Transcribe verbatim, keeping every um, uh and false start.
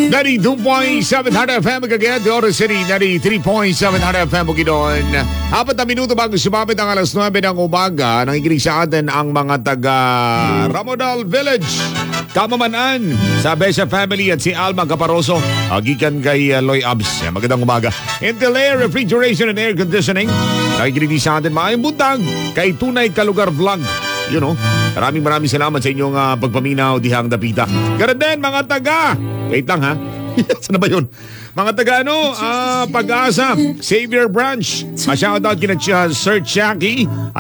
ninety-two point seven Hard F M kagaya de Oro City, ninety-three point seven Hard F M Bukidnon. Apat na minuto bago sumapit ang alas nuwebe ng umaga, nakikinig sa atin ang mga taga Ramodal Village, Kamamanan, sa Besha Family at si Alma Caparoso, agikan kay uh, Loy Abs. Magandang umaga. Intel Air Refrigeration and Air Conditioning, nakikinig sa atin maayong buntag kay Tunay Kalugar Vlog. You know, maraming maraming salamat sa inyong uh, pagpaminaw dihang dapita. Ganun din mga taga, wait lang ha, saan ba yun? Mga taga ano, uh, Pag-asa, Xavier Branch, ma-shoutout kina Sir Chucky.